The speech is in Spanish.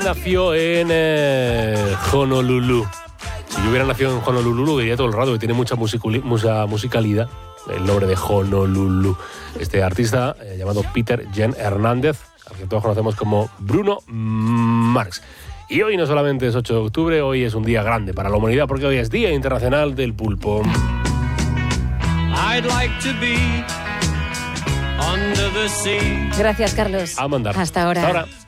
nació en Honolulu. Si yo hubiera nacido en Honolulu, lo diría todo el rato, que tiene mucha musicalidad. El nombre de Honolulu. Este artista llamado Peter Jen Hernández, al que todos conocemos como Bruno Mars. Y hoy no solamente es 8 de octubre, hoy es un día grande para la humanidad, porque hoy es Día Internacional del Pulpo. I'd like to be under the sea. Gracias, Carlos. A mandar. Hasta ahora. Hasta ahora.